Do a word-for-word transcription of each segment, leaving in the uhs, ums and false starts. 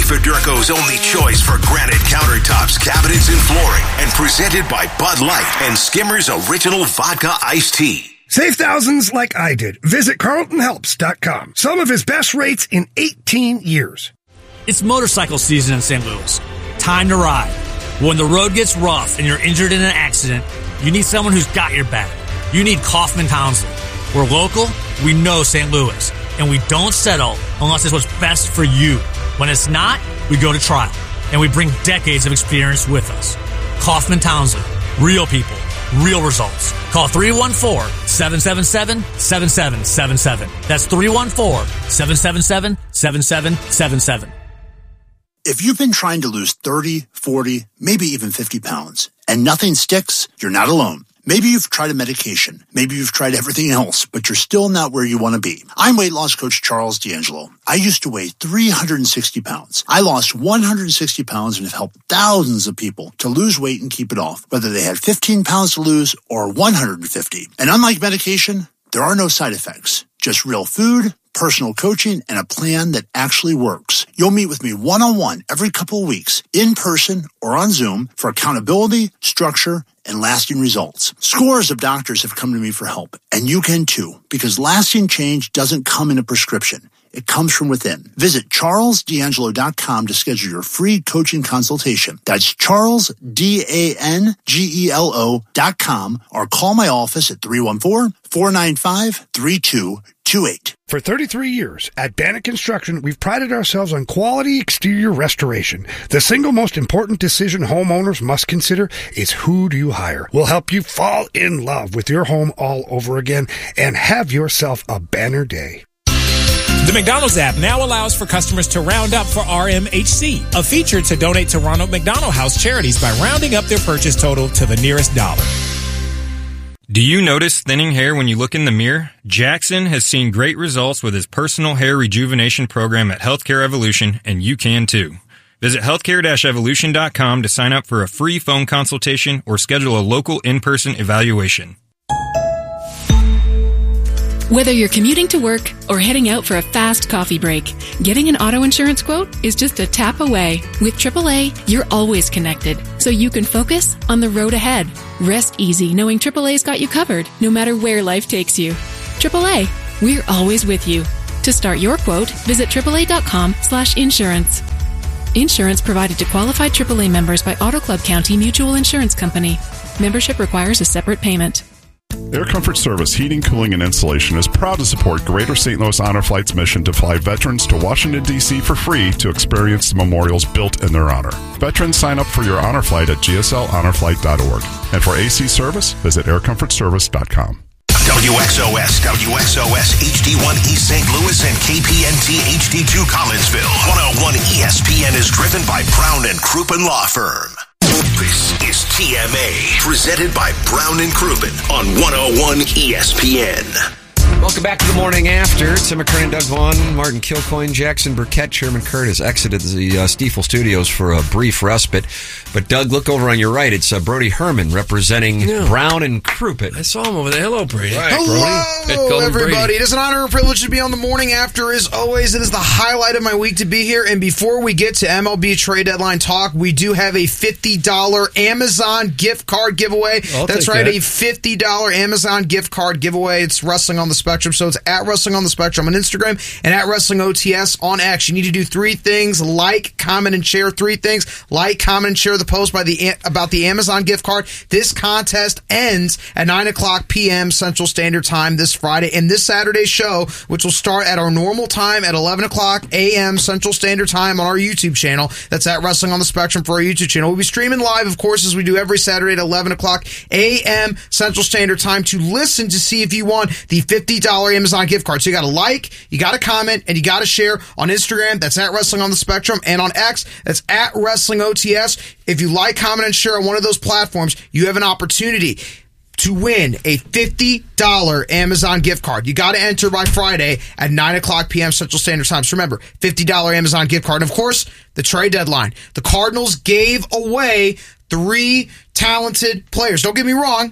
Federco's only choice for granite countertops, cabinets, and flooring. And presented by Bud Light and Skimmer's Original Vodka Iced Tea. Save thousands like I did. Visit Carlton Helps dot com. Some of his best rates in eighteen years. It's motorcycle season in Saint Louis. Time to ride. When the road gets rough and you're injured in an accident, you need someone who's got your back. You need Kaufman Townsley. We're local, we know Saint Louis, and we don't settle unless it's what's best for you. When it's not, we go to trial, and we bring decades of experience with us. Kaufman Townsley. Real people. Real results. Call three one four, seven seven seven, seven seven seven seven. That's three one four, seven seven seven, seven seven seven seven. If you've been trying to lose thirty, forty, maybe even fifty pounds, and nothing sticks, you're not alone. Maybe you've tried a medication. Maybe you've tried everything else, but you're still not where you want to be. I'm weight loss coach Charles D'Angelo. I used to weigh three hundred sixty pounds. I lost one hundred sixty pounds and have helped thousands of people to lose weight and keep it off, whether they had fifteen pounds to lose or one hundred fifty. And unlike medication, there are no side effects, just real food, personal coaching, and a plan that actually works. You'll meet with me one-on-one every couple of weeks, in person or on Zoom, for accountability, structure, and lasting results. Scores of doctors have come to me for help, and you can too, because lasting change doesn't come in a prescription. It comes from within. Visit charles d'angelo dot com to schedule your free coaching consultation. That's charles, D A N G E L O dot com, or call my office at three one four, four nine five, three two two eight. For thirty-three years, at Bannock Construction, we've prided ourselves on quality exterior restoration. The single most important decision homeowners must consider is who do you hire. We'll help you fall in love with your home all over again and have yourself a banner day. The McDonald's app now allows for customers to round up for R M H C, a feature to donate to Ronald McDonald House charities by rounding up their purchase total to the nearest dollar. Do you notice thinning hair when you look in the mirror? Jackson has seen great results with his personal hair rejuvenation program at Healthcare Evolution, and you can too. Visit healthcare dash evolution dot com to sign up for a free phone consultation or schedule a local in-person evaluation. Whether you're commuting to work or heading out for a fast coffee break, getting an auto insurance quote is just a tap away. With triple A, you're always connected, so you can focus on the road ahead. Rest easy knowing triple A's got you covered, no matter where life takes you. triple A, we're always with you. To start your quote, visit triple A dot com slash insurance. Insurance provided to qualified triple A members by Auto Club County Mutual Insurance Company. Membership requires a separate payment. Air Comfort Service Heating, Cooling, and Installation is proud to support Greater Saint Louis Honor Flight's mission to fly veterans to Washington, D C for free to experience the memorials built in their honor. Veterans sign up for your honor flight at g s l honor flight dot org. And for A C service, visit air comfort service dot com. W X O S, W X O S H D one East Saint Louis and K P N T H D two Collinsville. one oh one E S P N is driven by Brown and Crouppen Law Firm. This is T M A, presented by Brown and Crouppen on one oh one E S P N. Welcome back to the morning after. Tim McKernan, Doug Vaughn, Martin Kilcoyne, Jackson Burkett, Chairman Curtis exited the uh, Stiefel Studios for a brief respite. But, Doug, look over on your right. It's uh, Brody Herman representing yeah. Brown and Crouppen. I saw him over there. Hello, Brady. Right, Hello, Brody. everybody. Brady. It is an honor and privilege to be on the morning after. As always, it is the highlight of my week to be here. And before we get to M L B trade deadline talk, we do have a fifty dollars Amazon gift card giveaway. I'll That's take right, that. a fifty dollars Amazon gift card giveaway. It's Wrestling on the Spectrum. So it's at Wrestling on the Spectrum on Instagram and at Wrestling O T S on X. You need to do three things: like, comment, and share. Three things: like, comment, and share the post by the about the Amazon gift card. This contest ends at nine o'clock p.m. Central Standard Time this Friday. And this Saturday's show, which will start at our normal time at eleven o'clock a.m. Central Standard Time on our YouTube channel. That's at Wrestling on the Spectrum for our YouTube channel. We'll be streaming live, of course, as we do every Saturday at eleven o'clock a.m. Central Standard Time to listen to see if you won the fifty dollars Amazon gift card. So you got to like, you got to comment, and you got to share on Instagram. That's at Wrestling on the Spectrum. And on X, that's at Wrestling O T S. If you like, comment, and share on one of those platforms, you have an opportunity to win a fifty dollars Amazon gift card. You got to enter by Friday at nine o'clock p.m. Central Standard Time. So remember, fifty dollars Amazon gift card. And of course, the trade deadline. The Cardinals gave away three talented players. Don't get me wrong.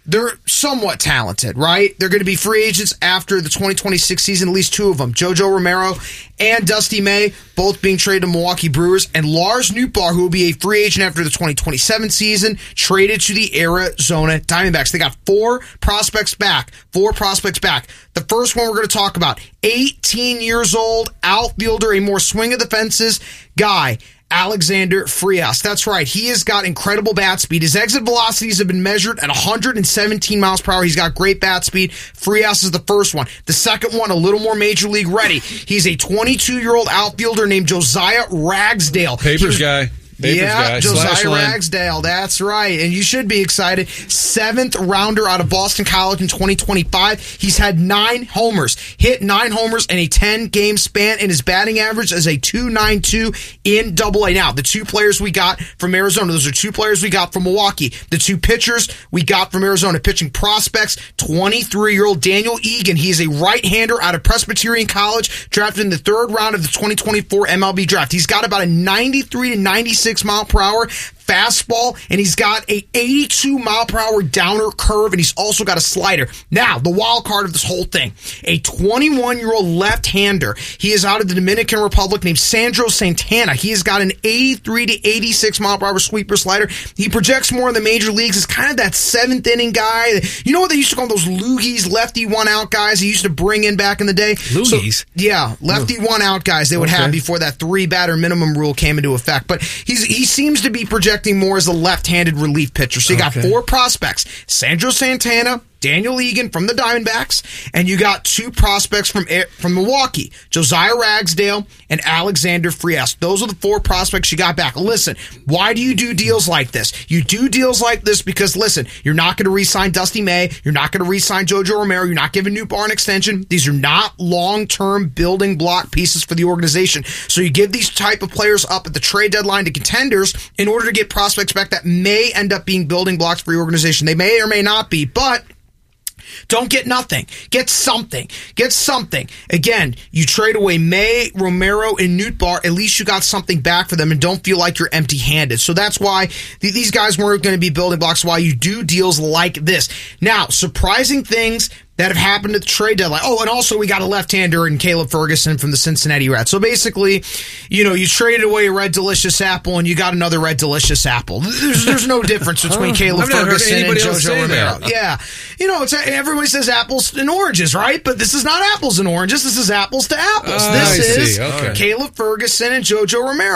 they're somewhat talented, right? They're going to be free agents after the twenty twenty-six season, at least two of them. JoJo Romero and Dusty May, both being traded to Milwaukee Brewers. And Lars Nootbaar, who will be a free agent after the twenty twenty-seven season, traded to the Arizona Diamondbacks. They got four prospects back. Four prospects back. The first one we're going to talk about, eighteen years old, outfielder, a more swing of the fences guy, Alexander Frias. That's right. He has got incredible bat speed. His exit velocities have been measured at one hundred seventeen miles per hour. He's got great bat speed. Frias is the first one. The second one, a little more major league ready. He's a twenty-two-year-old outfielder named Josiah Ragsdale. Papers was, guy. Papers yeah, guy. Josiah Ragsdale. That's right. And you should be excited. Seventh rounder out of Boston College in twenty twenty-five. He's had nine homers. Hit nine homers in a ten-game span, and his batting average is a two ninety-two in double A. Now, the two players we got from Arizona, those are two players we got from Milwaukee. The two pitchers we got from Arizona. Pitching prospects, twenty-three-year-old Daniel Egan. He is a right-hander out of Presbyterian College, drafted in the third round of the twenty twenty-four M L B draft. He's got about a ninety-three to ninety-six mile per hour fastball, and he's got a eighty-two mile per hour downer curve, and he's also got a slider. Now, the wild card of this whole thing, a twenty-one-year-old left-hander. He is out of the Dominican Republic named Sandro Santana. He has got an eighty-three to eighty-six mile per hour sweeper slider. He projects more in the major leagues. It's kind of that seventh inning guy. You know what they used to call those loogies, lefty one-out guys they used to bring in back in the day? Loogies? So, yeah, lefty one-out guys they would okay. have before that three-batter minimum rule came into effect. But he's he seems to be projecting more as a left-handed relief pitcher. So you got okay. four prospects: Sandro Santana, Daniel Egan from the Diamondbacks, and you got two prospects from from Milwaukee, Josiah Ragsdale and Alexander Frias. Those are the four prospects you got back. Listen, why do you do deals like this? You do deals like this because, listen, you're not going to re-sign Dusty May. You're not going to re-sign JoJo Romero. You're not giving Nootbaar an extension. These are not long-term building block pieces for the organization. So you give these type of players up at the trade deadline to contenders in order to get prospects back that may end up being building blocks for your organization. They may or may not be, but don't get nothing. Get something. Get something. Again, you trade away May, Romero, and Nootbaar. At least you got something back for them and don't feel like you're empty-handed. So that's why th- these guys weren't going to be building blocks, why you do deals like this. Now, surprising things that have happened at the trade deadline. Oh, and also we got a left-hander in Caleb Ferguson from the Cincinnati Reds. So basically, you know, you traded away a Red Delicious apple and you got another Red Delicious apple. There's, there's no difference between Caleb Ferguson and JoJo Romero. That. Yeah. You know, it's everybody says apples and oranges, right? But this is not apples and oranges. This is apples to apples. Uh, this I is see. Okay. Caleb Ferguson and JoJo Romero.